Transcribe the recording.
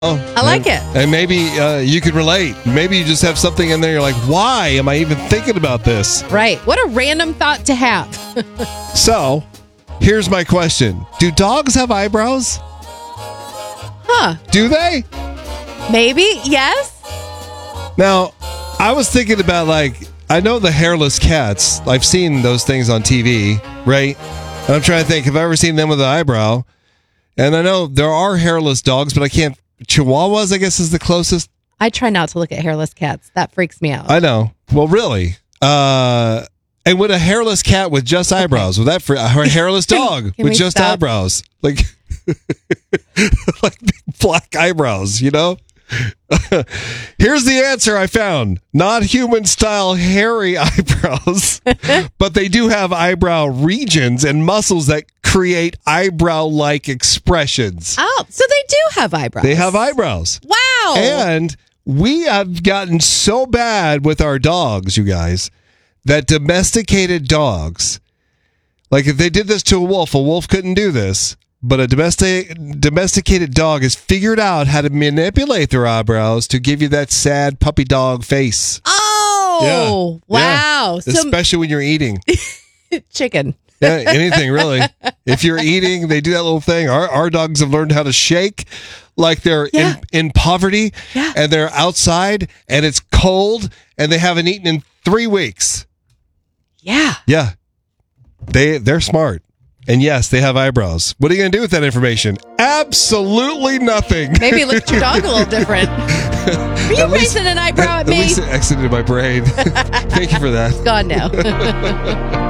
I like it. And maybe you could relate. Maybe you just have something in there. You're like, why am I even thinking about this? Right. What a random thought to have. So, here's my question. Do dogs have eyebrows? Huh. Do they? Maybe. Yes. Now, I was thinking about, I know the hairless cats. I've seen those things on TV, right? And I'm trying to think, have I ever seen them with an eyebrow? And I know there are hairless dogs, but I can't. Chihuahuas, I guess, is the closest. I try not to look at hairless cats. That freaks me out. I know. Well, really. And with a hairless cat with just eyebrows, with that a hairless dog with just eyebrows, like big black eyebrows, you know? Here's the answer I found. Not human style hairy eyebrows, but they do have eyebrow regions and muscles that create eyebrow like expressions. Oh, so they do have eyebrows. They have eyebrows. Wow. And we have gotten so bad with our dogs, you guys, that domesticated dogs, like if they did this to a wolf couldn't do this. But a domesticated dog has figured out how to manipulate their eyebrows to give you that sad puppy dog face. Oh, yeah. Wow. Yeah. Especially when you're eating. Chicken. Yeah, anything really. If you're eating, they do that little thing. Our dogs have learned how to shake like they're in poverty and they're outside and it's cold and they haven't eaten in 3 weeks. Yeah. Yeah. They're smart. And yes, they have eyebrows. What are you going to do with that information? Absolutely nothing. Maybe look at your dog a little different. Are you raising an eyebrow at me? At least it exited my brain. Thank you for that. It's gone now.